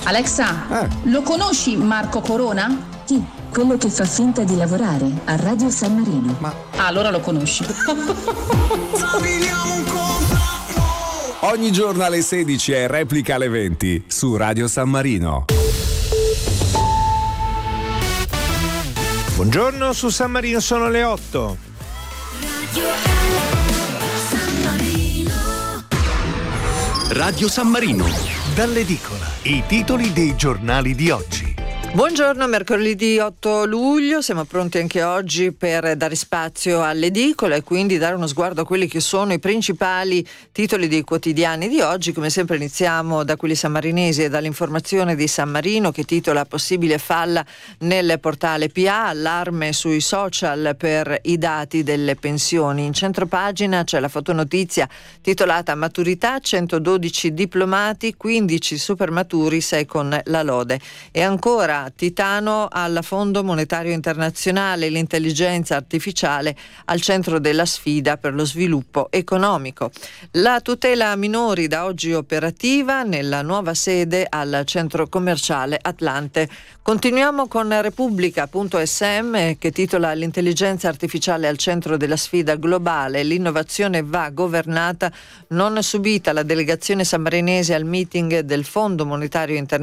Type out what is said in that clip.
Alexa, lo conosci Marco Corona? Chi? Quello che fa finta di lavorare a Radio San Marino. Allora lo conosci. Ogni giorno alle 16 e replica alle 20 su Radio San Marino. Buongiorno, su San Marino sono le 8. Radio San Marino. Dall'edicola. I titoli dei giornali di oggi. Buongiorno, mercoledì 8 luglio, siamo pronti anche oggi per dare spazio all'edicola e quindi dare uno sguardo a quelli che sono i principali titoli dei quotidiani di oggi. Come sempre iniziamo da quelli sammarinesi e dall'informazione di San Marino che titola possibile falla nel portale PA, allarme sui social per i dati delle pensioni. In centropagina c'è la fotonotizia titolata Maturità, 112 diplomati, 15 supermaturi, 6 con la lode. E ancora Titano al Fondo Monetario Internazionale, l'intelligenza artificiale al centro della sfida per lo sviluppo economico. La tutela minori da oggi operativa nella nuova sede al centro commerciale Atlante. Continuiamo con Repubblica.sm che titola l'intelligenza artificiale al centro della sfida globale, l'innovazione va governata, non subita la delegazione sammarinese al meeting del Fondo Monetario Internazionale